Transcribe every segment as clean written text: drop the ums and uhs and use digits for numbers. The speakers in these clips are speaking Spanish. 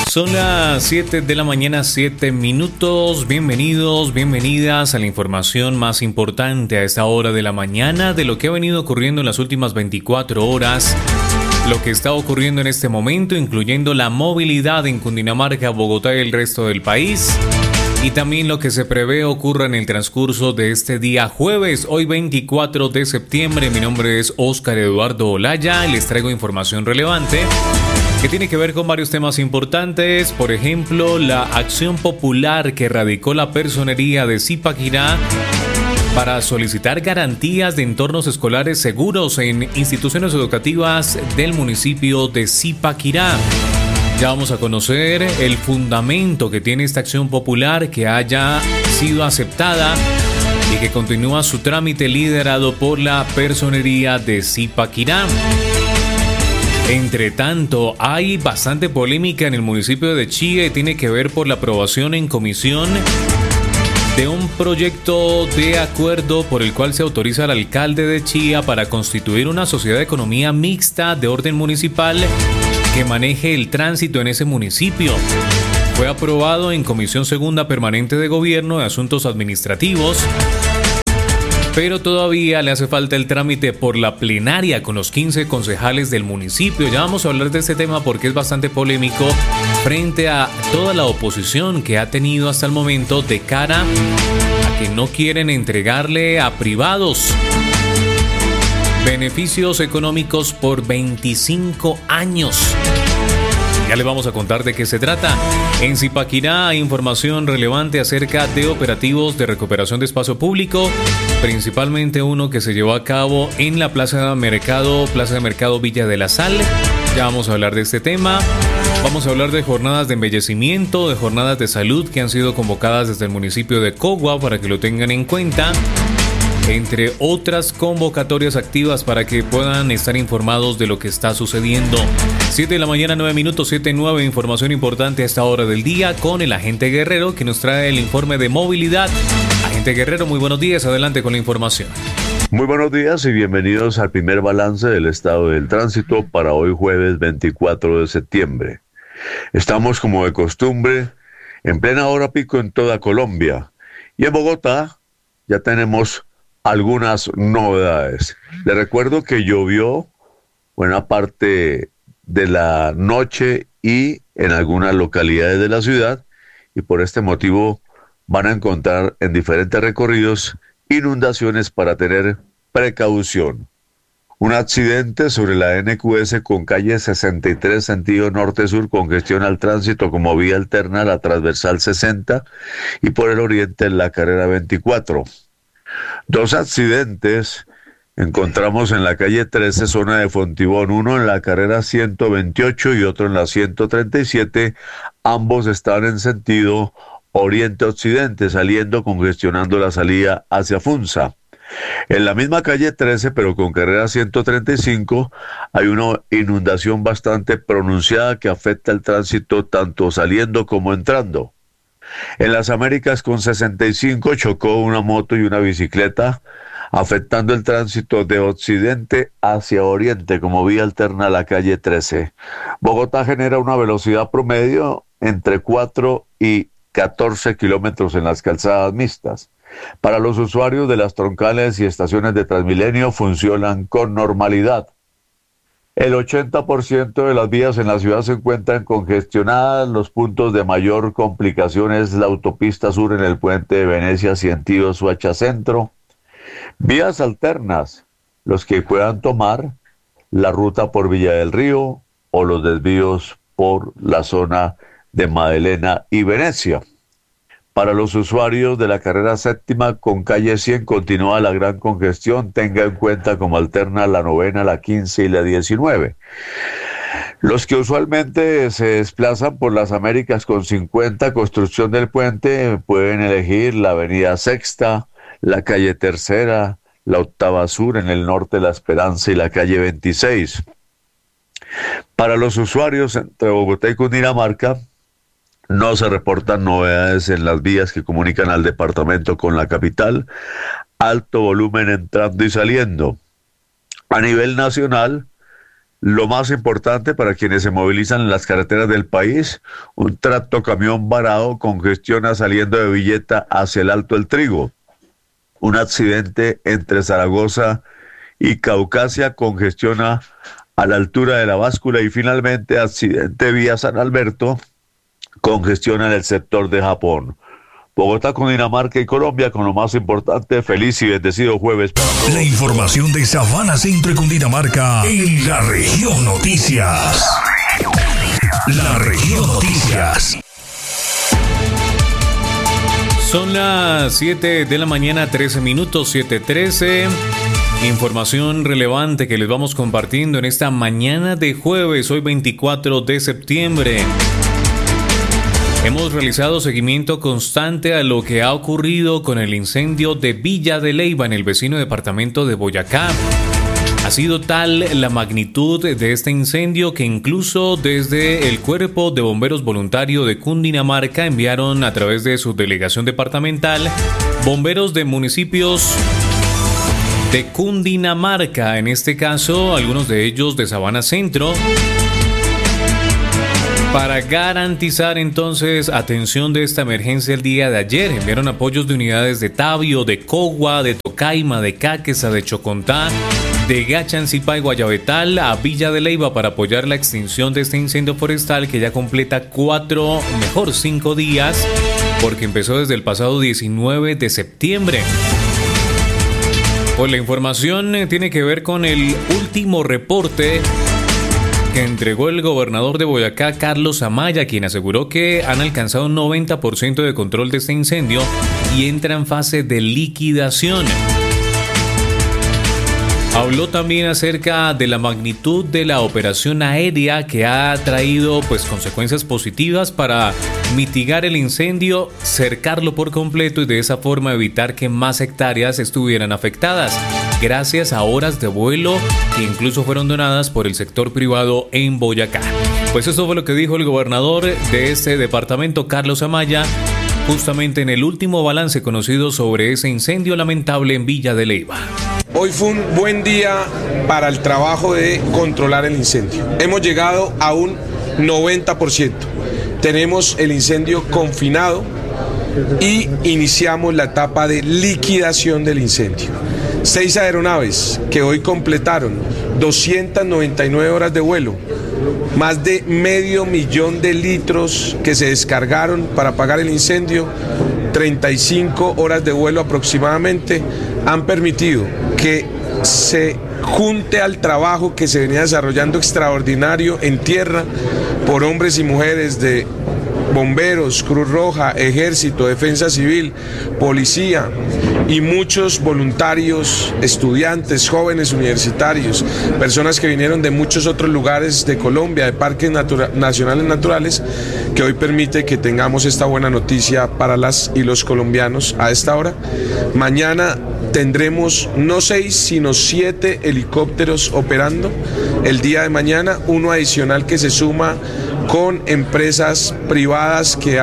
Son las 7 de la mañana, 7 minutos. Bienvenidos, bienvenidas a la información más importante a esta hora de la mañana de lo que ha venido ocurriendo en las últimas 24 horas. Lo que está ocurriendo en este momento, incluyendo la movilidad en Cundinamarca, Bogotá y el resto del país. Y también lo que se prevé ocurra en el transcurso de este día jueves, hoy 24 de septiembre. Mi nombre es Óscar Eduardo Olaya y les traigo información relevante que tiene que ver con varios temas importantes. Por ejemplo, la acción popular que radicó la personería de Zipaquirá para solicitar garantías de entornos escolares seguros en instituciones educativas del municipio de Zipaquirá. Ya vamos a conocer el fundamento que tiene esta acción popular que haya sido aceptada y que continúa su trámite liderado por la personería de Zipaquirá. Entre tanto, hay bastante polémica en el municipio de Chía y tiene que ver por la aprobación en comisión de un proyecto de acuerdo por el cual se autoriza al alcalde de Chía para constituir una sociedad de economía mixta de orden municipal que maneje el tránsito en ese municipio. Fue aprobado en Comisión Segunda Permanente de Gobierno de Asuntos Administrativos, pero todavía le hace falta el trámite por la plenaria con los 15 concejales del municipio. Ya vamos a hablar de este tema porque es bastante polémico frente a toda la oposición que ha tenido hasta el momento de cara a que no quieren entregarle a privados beneficios económicos por 25 años. Ya les vamos a contar de qué se trata. En Zipaquirá hay información relevante acerca de operativos de recuperación de espacio público, principalmente uno que se llevó a cabo en la Plaza de Mercado Villa de la Sal. Ya vamos a hablar de este tema. Vamos a hablar de jornadas de embellecimiento, de jornadas de salud que han sido convocadas desde el municipio de Cogua para que lo tengan en cuenta, entre otras convocatorias activas para que puedan estar informados de lo que está sucediendo. 7 de la mañana, 9 minutos, 7:09, información importante a esta hora del día con el agente Guerrero que nos trae el informe de movilidad. Agente Guerrero, muy buenos días, adelante con la información. Muy buenos días y bienvenidos al primer balance del estado del tránsito para hoy jueves 24 de septiembre. Estamos como de costumbre en plena hora pico en toda Colombia y en Bogotá ya tenemos algunas novedades. Les recuerdo que llovió buena parte de la noche y en algunas localidades de la ciudad y por este motivo van a encontrar en diferentes recorridos inundaciones para tener precaución. Un accidente sobre la NQS con calle 63 sentido norte-sur, congestión al tránsito como vía alterna a la transversal 60 y por el oriente en la carrera 24. Dos accidentes encontramos en la calle 13, zona de Fontibón, uno en la carrera 128 y otro en la 137. Ambos están en sentido oriente-occidente, saliendo, congestionando la salida hacia Funza. En la misma calle 13, pero con carrera 135, hay una inundación bastante pronunciada que afecta el tránsito tanto saliendo como entrando. En las Américas con 65 chocó una moto y una bicicleta, afectando el tránsito de occidente hacia oriente como vía alterna a la calle 13. Bogotá genera una velocidad promedio entre 4 y 14 kilómetros en las calzadas mixtas. Para los usuarios de las troncales y estaciones de Transmilenio funcionan con normalidad. El 80% de las vías en la ciudad se encuentran congestionadas. Los puntos de mayor complicación es la autopista sur en el puente de Venecia, sentido Soacha Centro. Vías alternas, los que puedan tomar la ruta por Villa del Río o los desvíos por la zona de Madelena y Venecia. Para los usuarios de la carrera séptima con calle 100 continúa la gran congestión. Tenga en cuenta como alterna la 9ª, la 15 y la 19. Los que usualmente se desplazan por las Américas con 50, construcción del puente, pueden elegir la avenida Sexta, la calle Tercera, la Octava Sur en el norte, la Esperanza y la calle 26. Para los usuarios entre Bogotá y Cundinamarca, no se reportan novedades en las vías que comunican al departamento con la capital. Alto volumen entrando y saliendo. A nivel nacional, Lo más importante para quienes se movilizan en las carreteras del país, un tractocamión varado congestiona saliendo de Villeta hacia el Alto del Trigo. Un accidente entre Zaragoza y Caucasia congestiona a la altura de la báscula y finalmente accidente vía San Alberto congestiona en el sector de Japón. Bogotá, Cundinamarca y Colombia con lo más importante. Feliz y bendecido jueves para todos. La información de Sabana Centro y Cundinamarca en La Región Noticias. La Región Noticias. Son las 7 de la mañana, 13 minutos, 7:13. Información relevante que les vamos compartiendo en esta mañana de jueves, hoy 24 de septiembre. Hemos realizado seguimiento constante a lo que ha ocurrido con el incendio de Villa de Leyva en el vecino departamento de Boyacá. Ha sido tal la magnitud de este incendio que incluso desde el Cuerpo de Bomberos Voluntario de Cundinamarca enviaron a través de su delegación departamental bomberos de municipios de Cundinamarca, en este caso algunos de ellos de Sabana Centro, para garantizar entonces atención de esta emergencia el día de ayer. Enviaron apoyos de unidades de Tabio, de Cogua, de Tocaima, de Cáqueza, de Chocontá, de Gachancipá y Guayabetal a Villa de Leyva para apoyar la extinción de este incendio forestal que ya completa 5 días, porque empezó desde el pasado 19 de septiembre. Pues la información tiene que ver con el último reporte que entregó el gobernador de Boyacá, Carlos Amaya, quien aseguró que han alcanzado un 90% de control de este incendio y entra en fase de liquidación. Habló también acerca de la magnitud de la operación aérea que ha traído consecuencias positivas para mitigar el incendio, cercarlo por completo y de esa forma evitar que más hectáreas estuvieran afectadas, gracias a horas de vuelo que incluso fueron donadas por el sector privado en Boyacá. Pues eso fue lo que dijo el gobernador de este departamento, Carlos Amaya, justamente en el último balance conocido sobre ese incendio lamentable en Villa de Leyva. Hoy fue un buen día para el trabajo de controlar el incendio. Hemos llegado a un 90%. Tenemos el incendio confinado y iniciamos la etapa de liquidación del incendio. 6 aeronaves que hoy completaron 299 horas de vuelo, más de 500,000 de litros que se descargaron para apagar el incendio, 35 horas de vuelo aproximadamente, han permitido que se junte al trabajo que se venía desarrollando extraordinario en tierra por hombres y mujeres de bomberos, Cruz Roja, Ejército, Defensa Civil, Policía y muchos voluntarios, estudiantes, jóvenes universitarios, personas que vinieron de muchos otros lugares de Colombia, de parques nacionales naturales, que hoy permite que tengamos esta buena noticia para las y los colombianos a esta hora. Mañana tendremos no 6, sino 7 helicópteros operando el día de mañana, uno adicional que se suma con empresas privadas que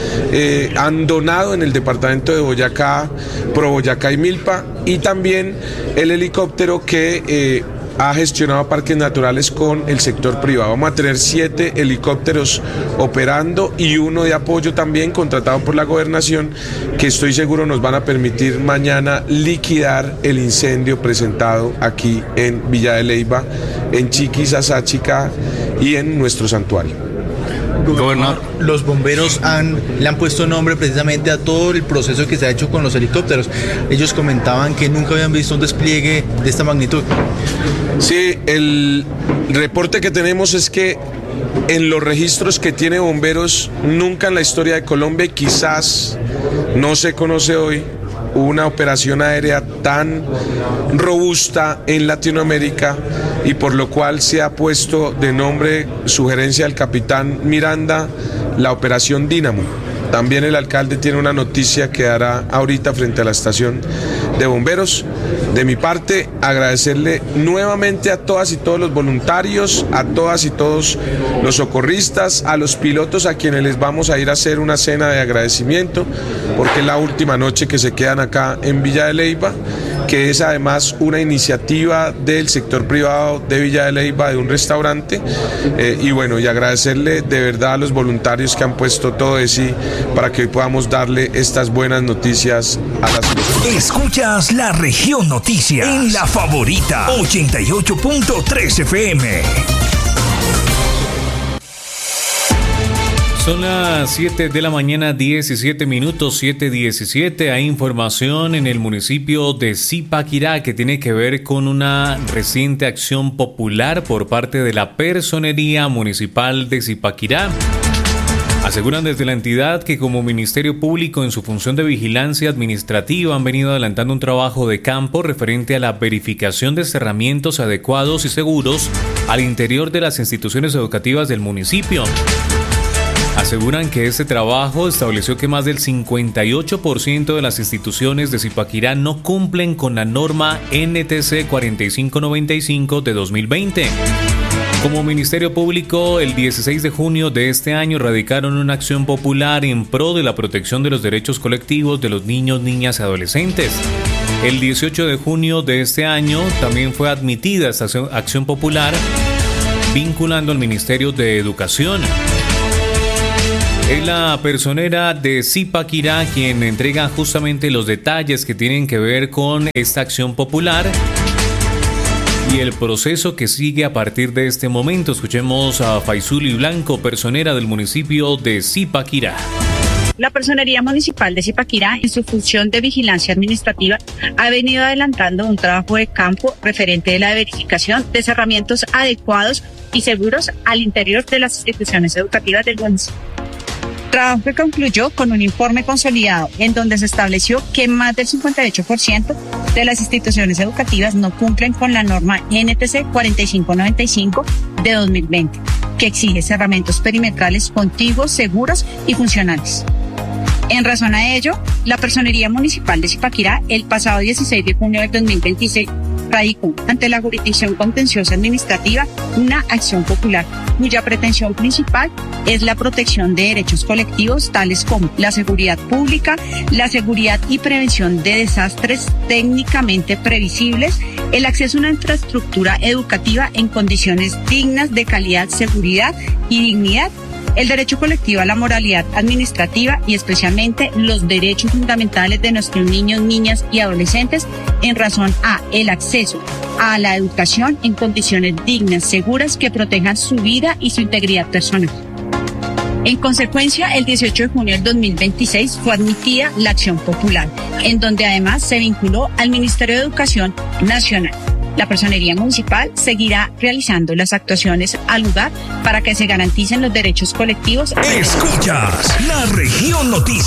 han donado en el departamento de Boyacá, Pro Boyacá y Milpa, y también el helicóptero que ha gestionado parques naturales con el sector privado. Vamos a tener 7 helicópteros operando y uno de apoyo también contratado por la gobernación, que estoy seguro nos van a permitir mañana liquidar el incendio presentado aquí en Villa de Leyva, en Chiquisasáchica y en nuestro santuario. Gobernador, los bomberos le han puesto nombre precisamente a todo el proceso que se ha hecho con los helicópteros. Ellos comentaban que nunca habían visto un despliegue de esta magnitud. Sí, el reporte que tenemos es que en los registros que tiene bomberos, nunca en la historia de Colombia, y quizás no se conoce hoy, una operación aérea tan robusta en Latinoamérica, y por lo cual se ha puesto de nombre, sugerencia del capitán Miranda, la operación Dínamo. También el alcalde tiene una noticia que dará ahorita frente a la estación de bomberos. De mi parte, agradecerle nuevamente a todas y todos los voluntarios, a todas y todos los socorristas, a los pilotos a quienes les vamos a ir a hacer una cena de agradecimiento, porque es la última noche que se quedan acá en Villa de Leyva, que es además una iniciativa del sector privado de Villa de Leyva, de un restaurante, y bueno, y agradecerle de verdad a los voluntarios que han puesto todo de sí para que hoy podamos darle estas buenas noticias a las personas. Escuchas La Región Noticias en La Favorita 88.3 FM. Son las 7 de la mañana, 17 minutos, 7:17. Hay información en el municipio de Zipaquirá que tiene que ver con una reciente acción popular por parte de la Personería Municipal de Zipaquirá. Aseguran desde la entidad que como Ministerio Público en su función de vigilancia administrativa han venido adelantando un trabajo de campo referente a la verificación de cerramientos adecuados y seguros al interior de las instituciones educativas del municipio. Aseguran que este trabajo estableció que más del 58% de las instituciones de Zipaquirá no cumplen con la norma NTC 4595 de 2020. Como Ministerio Público, el 16 de junio de este año radicaron una acción popular en pro de la protección de los derechos colectivos de los niños, niñas y adolescentes. El 18 de junio de este año también fue admitida esta acción popular vinculando al Ministerio de Educación. Es la personera de Zipaquirá quien entrega justamente los detalles que tienen que ver con esta acción popular y el proceso que sigue a partir de este momento. Escuchemos a Faisuli Blanco, personera del municipio de Zipaquirá. La Personería Municipal de Zipaquirá, en su función de vigilancia administrativa, ha venido adelantando un trabajo de campo referente a la verificación de cerramientos adecuados y seguros al interior de las instituciones educativas del municipio. Trabajo que concluyó con un informe consolidado en donde se estableció que más del 58% de las instituciones educativas no cumplen con la norma NTC 4595 de 2020, que exige cerramientos perimetrales contiguos, seguros y funcionales. En razón a ello, la Personería Municipal de Zipaquirá, el pasado 16 de junio del 2026, radicó ante la Jurisdicción Contenciosa Administrativa una acción popular, cuya pretensión principal es la protección de derechos colectivos tales como la seguridad pública, la seguridad y prevención de desastres técnicamente previsibles, el acceso a una infraestructura educativa en condiciones dignas de calidad, seguridad y dignidad, el derecho colectivo a la moralidad administrativa y especialmente los derechos fundamentales de nuestros niños, niñas y adolescentes en razón a el acceso a la educación en condiciones dignas, seguras, que protejan su vida y su integridad personal. En consecuencia, el 18 de junio del 2026 fue admitida la acción popular, en donde además se vinculó al Ministerio de Educación Nacional. La Personería Municipal seguirá realizando las actuaciones al lugar para que se garanticen los derechos colectivos. Escuchas La Región Noticias.